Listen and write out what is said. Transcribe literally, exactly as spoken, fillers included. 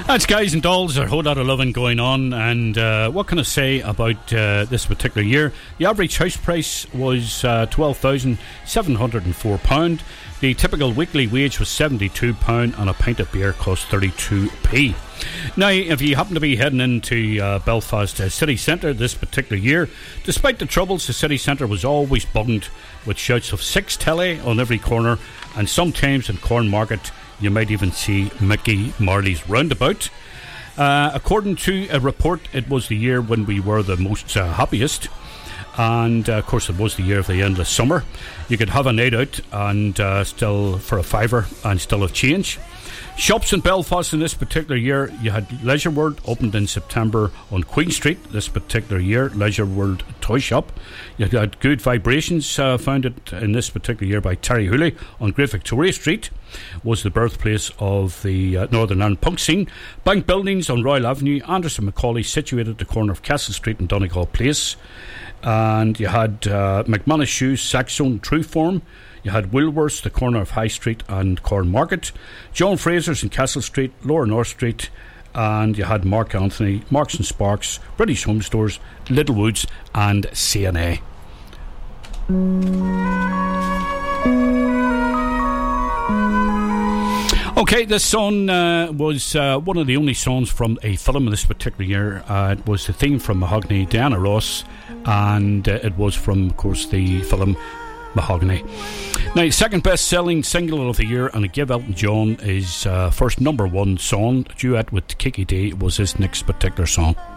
That's Guys and Dolls. There's a whole lot of loving going on. And uh, what can I say about uh, this particular year? The average house price was uh, twelve thousand seven hundred four pounds. The typical weekly wage was seventy-two pounds, and a pint of beer cost thirty-two p. Now, if you happen to be heading into uh, Belfast uh, city centre this particular year, despite the troubles, the city centre was always bunged with shouts of six telly on every corner, and sometimes in Cornmarket you might even see Mickey Marley's roundabout. Uh, according to a report, it was the year when we were the most uh, happiest. And uh, of course it was the year of the endless summer. You could have a night out and uh, still for a fiver and still have change. Shops in Belfast in this particular year, you had Leisure World opened in September on Queen Street this particular year, Leisure World Toy Shop. You had Good Vibrations uh, founded in this particular year by Terry Hooley on Great Victoria Street. Was the birthplace of the uh, Northern Ireland punk scene. Bank Buildings on Royal Avenue, Anderson Macaulay situated at the corner of Castle Street and Donegal Place. And you had uh, McManus Shoes, Saxon, Trueform. You had Woolworths, the corner of High Street and Cornmarket. John Fraser's in Castle Street, Lower North Street. And you had Mark Anthony, Marks and Sparks, British Home Stores, Littlewoods and C and A. Okay, this song uh, was uh, one of the only songs from a film this particular year. Uh, it was the theme from Mahogany, Diana Ross, and uh, it was from, of course, the film Mahogany. Now, second best-selling single of the year, and it gave Elton John his uh, first number one song. Duet with Kiki D was his next particular song.